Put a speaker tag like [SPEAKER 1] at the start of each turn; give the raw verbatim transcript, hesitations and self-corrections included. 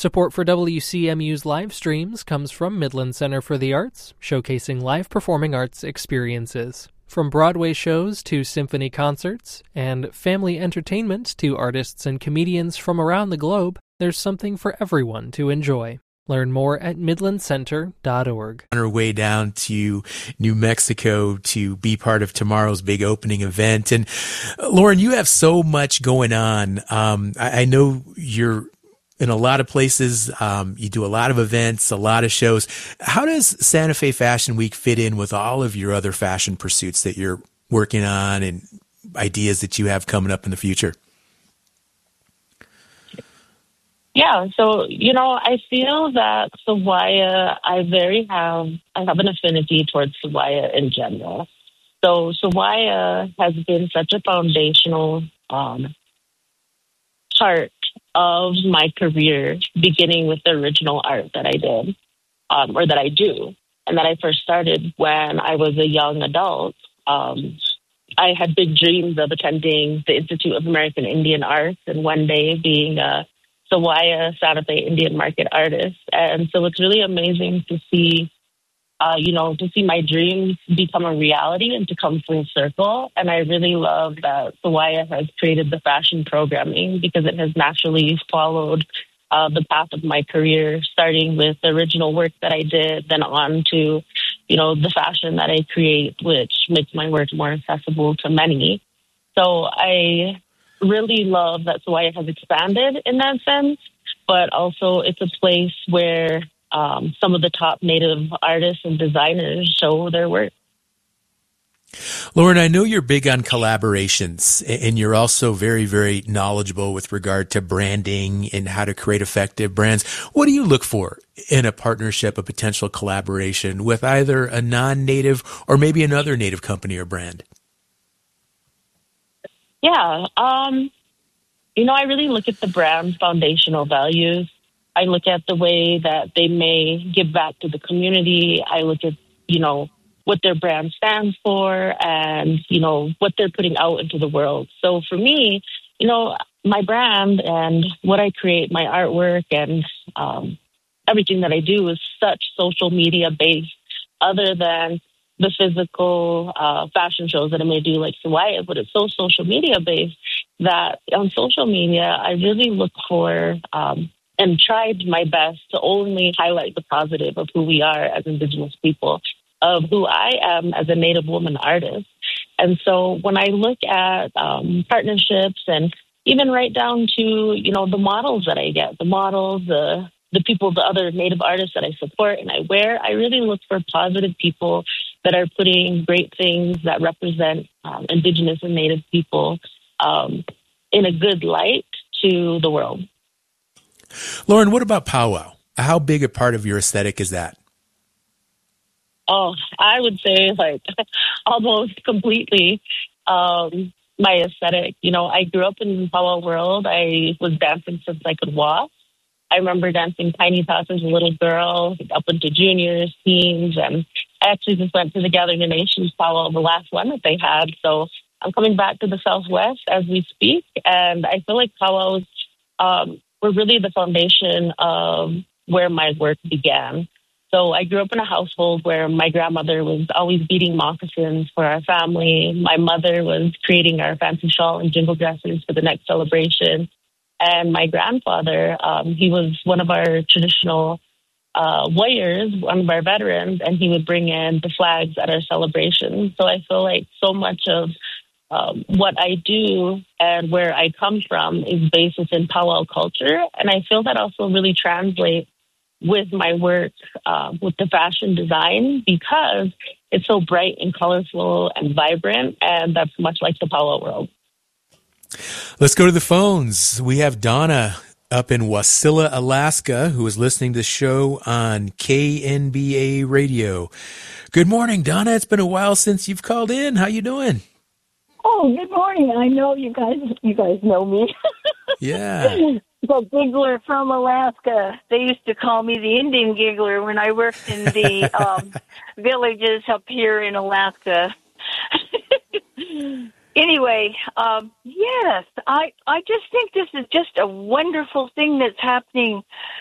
[SPEAKER 1] Support for W C M U's live streams comes from Midland Center for the Arts, showcasing live performing arts experiences. From Broadway shows to symphony concerts, and family entertainment to artists and comedians from around the globe, there's something for everyone to enjoy. Learn more at midland center dot org.
[SPEAKER 2] On our way down to New Mexico to be part of tomorrow's big opening event. And uh, Lauren, you have so much going on. Um, I, I know you're in a lot of places. Um, you do a lot of events, a lot of shows. How does Santa Fe Fashion Week fit in with all of your other fashion pursuits that you're working on and ideas that you have coming up in the future?
[SPEAKER 3] Yeah, so, you know, I feel that Sawaya, I very have, I have an affinity towards Sawaya in general. So Sawaya has been such a foundational um, part of my career, beginning with the original art that I did, um, or that I do, and that I first started when I was a young adult. Um, I had big dreams of attending the Institute of American Indian Arts and one day being a Sawaya Santa Fe Indian Market artist. And so it's really amazing to see, uh, you know, to see my dreams become a reality and to come full circle. And I really love that Sawaya has created the fashion programming because it has naturally followed uh, the path of my career, starting with the original work that I did, then on to, you know, the fashion that I create, which makes my work more accessible to many. So I really love that Sawaya has expanded in that sense, but also it's a place where um, some of the top Native artists and designers show their work.
[SPEAKER 2] Lauren, I know you're big on collaborations, and you're also very, very knowledgeable with regard to branding and how to create effective brands. What do you look for in a partnership, a potential collaboration with either a non-Native or maybe another Native company or brand?
[SPEAKER 3] Yeah, um, you know, I really look at the brand's foundational values. I look at the way that they may give back to the community. I look at, you know, what their brand stands for and, you know, what they're putting out into the world. So for me, you know, my brand and what I create, my artwork and um, everything that I do is such social media based, other than the physical uh, fashion shows that I may do like Sawaya, but it's so social media based that on social media, I really look for um, and tried my best to only highlight the positive of who we are as Indigenous people, of who I am as a Native woman artist. And so when I look at um, partnerships and even right down to, you know, the models that I get, the models, the the people, the other Native artists that I support and I wear, I really look for positive people that are putting great things that represent um, Indigenous and Native people um, in a good light to the world.
[SPEAKER 2] Lauren, what about powwow? How big a part of your aesthetic is that?
[SPEAKER 3] Oh, I would say like almost completely um, my aesthetic. You know, I grew up in the powwow world. I was dancing since I could walk. I remember dancing tiny tots as a little girl, up into juniors, teens, and I actually just went to the Gathering of Nations powwow, the last one that they had. So I'm coming back to the Southwest as we speak, and I feel like powwows um, were really the foundation of where my work began. So I grew up in a household where my grandmother was always beating moccasins for our family. My mother was creating our fancy shawl and jingle dresses for the next celebration. And my grandfather, um, he was one of our traditional uh, warriors, one of our veterans, and he would bring in the flags at our celebrations. So I feel like so much of um, what I do and where I come from is based within powwow culture. And I feel that also really translates with my work uh, with the fashion design because it's so bright and colorful and vibrant, and that's much like the powwow world.
[SPEAKER 2] Let's go to the phones. We have Donna up in Wasilla, Alaska, who is listening to the show on K N B A radio. Good morning, Donna. It's been a while since you've called in. How you doing?
[SPEAKER 4] Oh, good morning. I know you guys you guys know me.
[SPEAKER 2] Yeah.
[SPEAKER 4] The giggler from Alaska. They used to call me the Indian giggler when I worked in the um, villages up here in Alaska. Anyway, um, yes, I, I just think this is just a wonderful thing that's happening